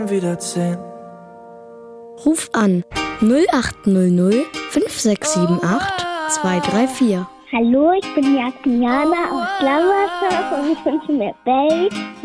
wieder 10. Ruf an 0800 5678 234. Hallo, ich bin Jasmina aus Lammersdorf und ich wünsche mir Babe